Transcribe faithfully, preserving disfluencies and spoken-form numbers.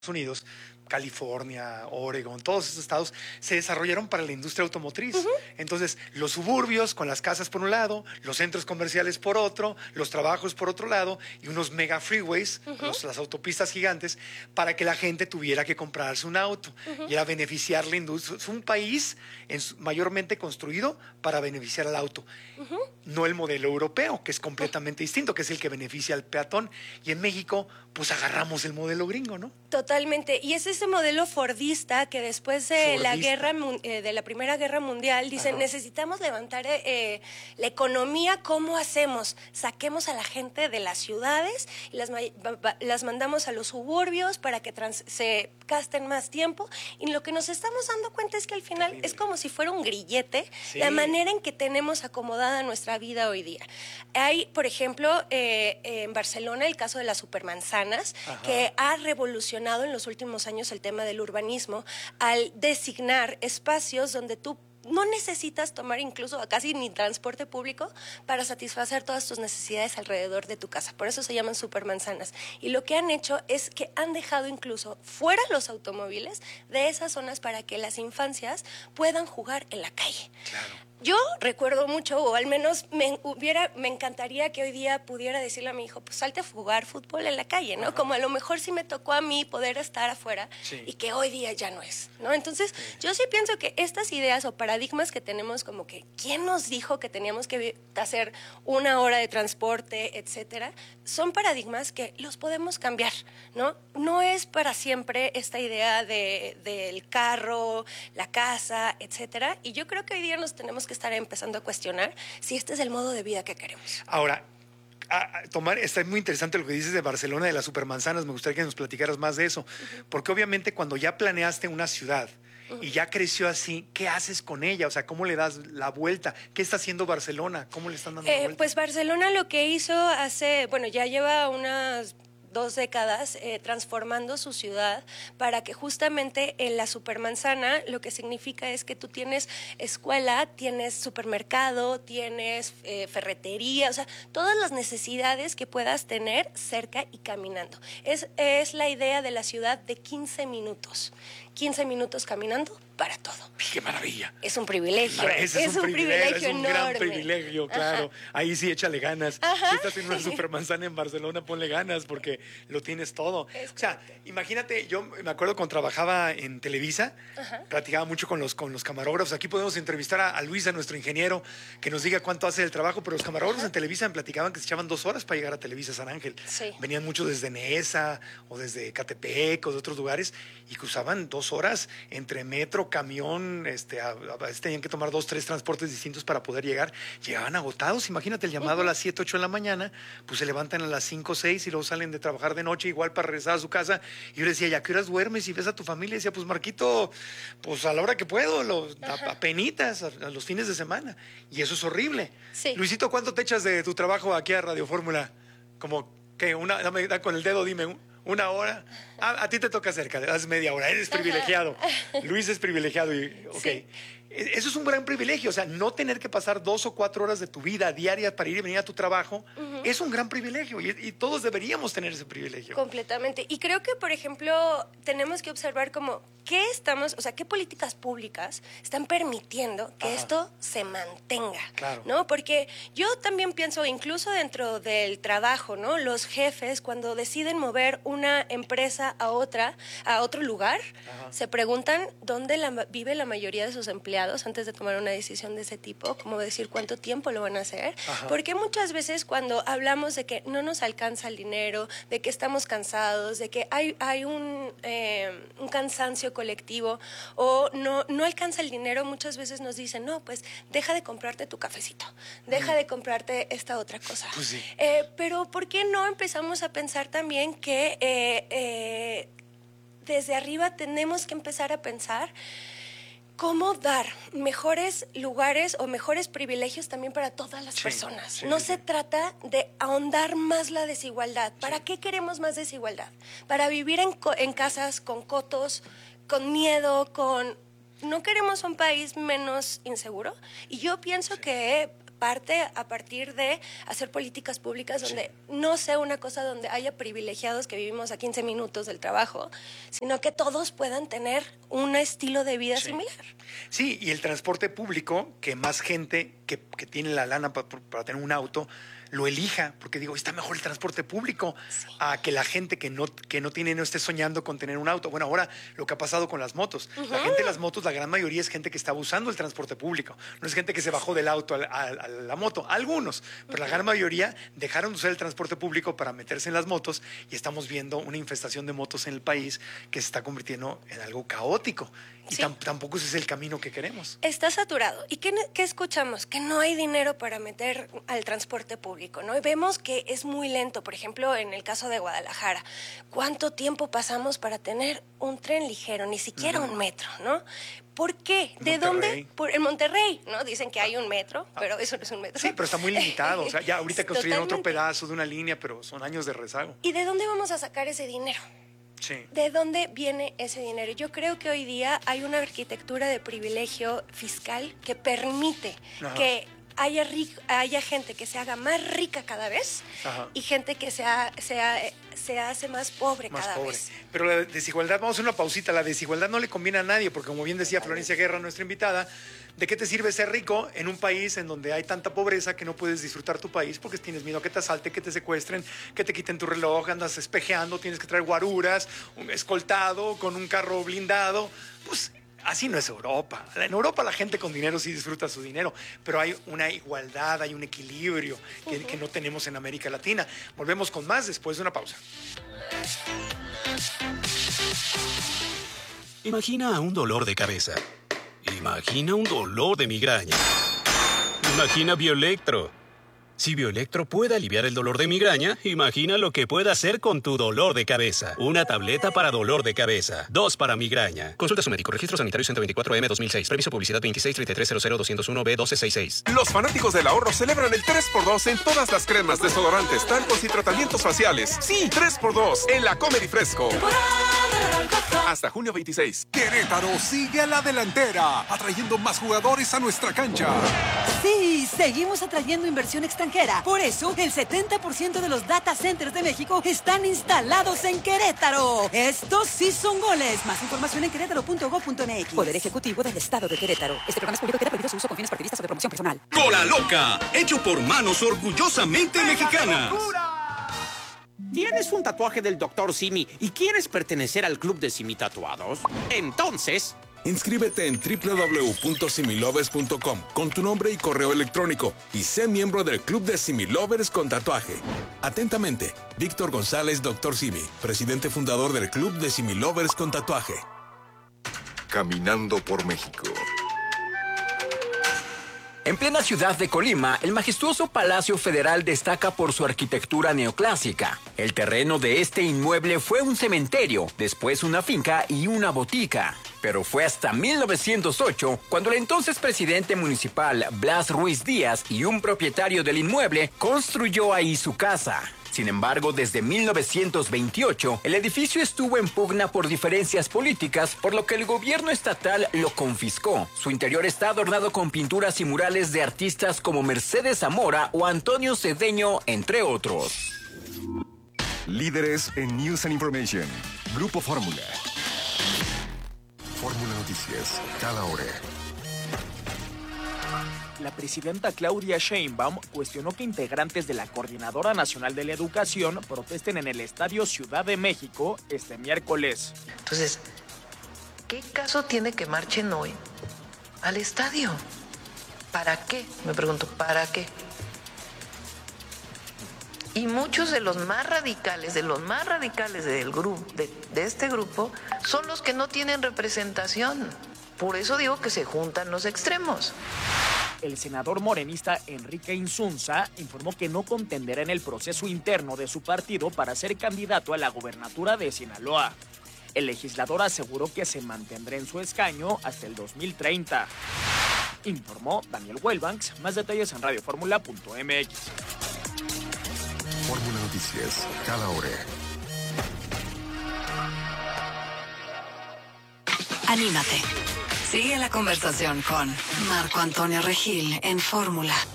Unidos, California, Oregon, todos esos estados se desarrollaron para la industria automotriz. Uh-huh. Entonces, los suburbios con las casas por un lado, los centros comerciales por otro, los trabajos por otro lado y unos mega freeways, uh-huh. los, las autopistas gigantes, para que la gente tuviera que comprarse un auto. Uh-huh. Y era beneficiar la industria. Es un país en, mayormente construido para beneficiar al auto. Uh-huh. No el modelo europeo, que es completamente uh-huh. distinto, que es el que beneficia al peatón. Y en México, pues agarramos el modelo gringo, ¿no? Totalmente. Y es ese modelo fordista que después de fordista. la guerra eh, de la Primera Guerra Mundial dicen, Ajá. necesitamos levantar eh, la economía. ¿Cómo hacemos? Saquemos a la gente de las ciudades y las, las mandamos a los suburbios para que trans, se gasten más tiempo. Y lo que nos estamos dando cuenta es que al final Terrible. es como si fuera un grillete, sí. la manera en que tenemos acomodada nuestra vida hoy día. Hay, por ejemplo, eh, en Barcelona el caso de las supermanzanas, Ajá. que ha revolucionado en los últimos años el tema del urbanismo al designar espacios donde tú no necesitas tomar incluso casi ni transporte público para satisfacer todas tus necesidades alrededor de tu casa. Por eso se llaman supermanzanas. Y lo que han hecho es que han dejado incluso fuera los automóviles de esas zonas para que las infancias puedan jugar en la calle. Claro. Yo recuerdo mucho, o al menos me, hubiera, me encantaría que hoy día pudiera decirle a mi hijo, pues salte a jugar fútbol en la calle, ¿no? Ajá. Como a lo mejor sí me tocó a mí poder estar afuera sí. y que hoy día ya no es, ¿no? Entonces, sí. yo sí pienso que estas ideas o paradigmas que tenemos como que, ¿quién nos dijo que teníamos que hacer una hora de transporte, etcétera? Son paradigmas que los podemos cambiar, ¿no? No es para siempre esta idea de, del carro, la casa, etcétera. Y yo creo que hoy día nos tenemos que estar empezando a cuestionar si este es el modo de vida que queremos. Ahora, a, a tomar, está muy interesante lo que dices de Barcelona, de las supermanzanas, me gustaría que nos platicaras más de eso, uh-huh. porque obviamente cuando ya planeaste una ciudad uh-huh. y ya creció así, ¿qué haces con ella? O sea, ¿cómo le das la vuelta? ¿Qué está haciendo Barcelona? ¿Cómo le están dando eh, la vuelta? Pues Barcelona lo que hizo hace, bueno, ya lleva unas dos décadas eh, transformando su ciudad para que justamente en la supermanzana lo que significa es que tú tienes escuela, tienes supermercado, tienes eh, ferretería, o sea, todas las necesidades que puedas tener cerca y caminando. Es, es la idea de la ciudad de quince minutos. quince minutos caminando para todo. ¡Qué maravilla! Es un privilegio. Ese es, es un, un privilegio, privilegio es un enorme. gran privilegio, claro. Ajá. Ahí sí, échale ganas. Ajá. Si estás en una supermanzana en Barcelona, ponle ganas porque lo tienes todo. Es o sea, correcto. Imagínate, yo me acuerdo cuando trabajaba en Televisa, Ajá. platicaba mucho con los, con los camarógrafos. Aquí podemos entrevistar a, a Luisa, nuestro ingeniero, que nos diga cuánto hace el trabajo, pero los camarógrafos Ajá. en Televisa me platicaban que se echaban dos horas para llegar a Televisa San Ángel. Sí. Venían muchos desde Neza o desde Catepec o de otros lugares y cruzaban dos horas entre metro, camión, este, a, a veces tenían que tomar dos, tres transportes distintos para poder llegar. Llegaban agotados, imagínate el llamado uh-huh. a las siete, ocho de la mañana, pues se levantan a las cinco, seis y luego salen de trabajar de noche igual para regresar a su casa. Y yo le decía, ¿ya qué horas duermes y ves a tu familia? Y decía, pues Marquito, pues a la hora que puedo, los, a, a penitas, a, a los fines de semana. Y eso es horrible. Sí. Luisito, ¿cuánto te echas de tu trabajo aquí a Radio Fórmula? Como que una, dame, da con el dedo, dime, una hora. A, a ti te toca cerca, das media hora, eres privilegiado. Luis es privilegiado y, ok. Sí. Eso es un gran privilegio, o sea, no tener que pasar dos o cuatro horas de tu vida diaria para ir y venir a tu trabajo, uh-huh. es un gran privilegio y, y todos deberíamos tener ese privilegio. Completamente. Y creo que, por ejemplo, tenemos que observar como qué estamos, o sea, qué políticas públicas están permitiendo que Ajá. esto se mantenga, claro. ¿no? Porque yo también pienso, incluso dentro del trabajo, ¿no? Los jefes, cuando deciden mover una empresa a otra, a otro lugar, Ajá. se preguntan dónde la, vive la mayoría de sus empleados antes de tomar una decisión de ese tipo, como decir cuánto tiempo lo van a hacer, Ajá. porque muchas veces cuando hablamos de que no nos alcanza el dinero, de que estamos cansados, de que hay, hay un, eh, un cansancio colectivo o no, no alcanza el dinero, muchas veces nos dicen, no, pues deja de comprarte tu cafecito, deja mm. de comprarte esta otra cosa. Pues sí. eh, pero ¿por qué no empezamos a pensar también que eh, eh, desde arriba tenemos que empezar a pensar cómo dar mejores lugares o mejores privilegios también para todas las sí, personas? Sí, no sí. se trata de ahondar más la desigualdad. ¿Para sí. qué queremos más desigualdad? ¿Para vivir en, en casas con cotos, con miedo, con... ¿No queremos un país menos inseguro? Y yo pienso sí. que parte a partir de hacer políticas públicas donde sí. no sea una cosa donde haya privilegiados que vivimos a quince minutos del trabajo, sino que todos puedan tener un estilo de vida sí. similar. Sí, y el transporte público, que más gente que, que tiene la lana para, para tener un auto, lo elija, porque digo, está mejor el transporte público sí. a que la gente que no, que no tiene, no esté soñando con tener un auto. Bueno, ahora lo que ha pasado con las motos. Uh-huh. La gente de las motos, la gran mayoría es gente que está usando el transporte público. No es gente que se bajó del auto a, a, a la moto. Algunos, pero uh-huh. la gran mayoría dejaron de usar el transporte público para meterse en las motos y estamos viendo una infestación de motos en el país que se está convirtiendo en algo caótico. Y sí. tam- tampoco ese es el camino que queremos. Está saturado. ¿Y qué, qué escuchamos? Que no hay dinero para meter al transporte público, ¿no? Y vemos que es muy lento. Por ejemplo, en el caso de Guadalajara, ¿cuánto tiempo pasamos para tener un tren ligero? Ni siquiera uh-huh. un metro, ¿no? ¿Por qué? ¿De dónde? Por, en Monterrey, ¿no? Dicen que hay un metro, ah. pero eso no es un metro. Sí, pero está muy limitado. O sea, ya ahorita construyeron otro pedazo de una línea, pero son años de rezago. ¿Y de dónde vamos a sacar ese dinero? Sí. ¿De dónde viene ese dinero? Yo creo que hoy día hay una arquitectura de privilegio fiscal que permite Ajá. que haya, rico, haya gente que se haga más rica cada vez Ajá. y gente que se, ha, se, ha, se hace más pobre más cada pobre. vez. Pero la desigualdad, vamos a hacer una pausita, la desigualdad no le conviene a nadie, porque como bien decía Florencia Guerra, nuestra invitada, ¿de qué te sirve ser rico en un país en donde hay tanta pobreza que no puedes disfrutar tu país porque tienes miedo a que te asalten, que te secuestren, que te quiten tu reloj, andas espejeando, tienes que traer guaruras, un escoltado, con un carro blindado? Pues así no es Europa. En Europa la gente con dinero sí disfruta su dinero, pero hay una igualdad, hay un equilibrio que, uh-huh. que no tenemos en América Latina. Volvemos con más después de una pausa. Imagina un dolor de cabeza. Imagina un dolor de migraña. Imagina Bioelectro. Si Bioelectro puede aliviar el dolor de migraña, imagina lo que puede hacer con tu dolor de cabeza. Una tableta para dolor de cabeza. Dos para migraña. Consulta a su médico. Registro sanitario ciento veinticuatro M dos mil seis. Permiso publicidad veintiséis treinta y tres cero cero doscientos uno B doce sesenta y seis. Los fanáticos del ahorro celebran el tres por dos en todas las cremas, desodorantes, talcos y tratamientos faciales. Sí, tres por dos en la Comedy Fresco. Hasta junio veintiséis. Querétaro sigue a la delantera, atrayendo más jugadores a nuestra cancha. Sí, seguimos atrayendo inversión extranjera. Por eso, el setenta por ciento de los data centers de México están instalados en Querétaro. Estos sí son goles. Más información en querétaro punto gob punto m x. Poder Ejecutivo del Estado de Querétaro. Este programa es público y queda prohibido su uso con fines partidistas o de promoción personal. Cola Loca, hecho por manos orgullosamente mexicanas. ¿Tienes un tatuaje del doctor Simi y quieres pertenecer al club de Simi Tatuados? Entonces, inscríbete en doble u doble u doble u punto similovers punto com con tu nombre y correo electrónico y sé miembro del club de Similovers con tatuaje. Atentamente, Víctor González, doctor Simi, presidente fundador del club de Similovers con tatuaje. Caminando por México. En plena ciudad de Colima, el majestuoso Palacio Federal destaca por su arquitectura neoclásica. El terreno de este inmueble fue un cementerio, después una finca y una botica. Pero fue hasta mil novecientos ocho cuando el entonces presidente municipal Blas Ruiz Díaz y un propietario del inmueble construyó ahí su casa. Sin embargo, desde mil novecientos veintiocho, el edificio estuvo en pugna por diferencias políticas, por lo que el gobierno estatal lo confiscó. Su interior está adornado con pinturas y murales de artistas como Mercedes Zamora o Antonio Cedeño, entre otros. Líderes en News and Information. Grupo Fórmula. Fórmula Noticias, cada hora. La presidenta Claudia Sheinbaum cuestionó que integrantes de la Coordinadora Nacional de la Educación protesten en el Estadio Ciudad de México este miércoles. Entonces, ¿qué caso tiene que marchen hoy al estadio? ¿Para qué? Me pregunto, ¿para qué? Y muchos de los más radicales, de los más radicales del grupo, de, de este grupo, son los que no tienen representación. Por eso digo que se juntan los extremos. El senador morenista Enrique Insunza informó que no contenderá en el proceso interno de su partido para ser candidato a la gobernatura de Sinaloa. El legislador aseguró que se mantendrá en su escaño hasta el dos mil treinta. Informó Daniel Wellbanks. Más detalles en radio fórmula punto m x. Fórmula Noticias, cada hora. Anímate. Sigue la conversación con Marco Antonio Regil en Fórmula.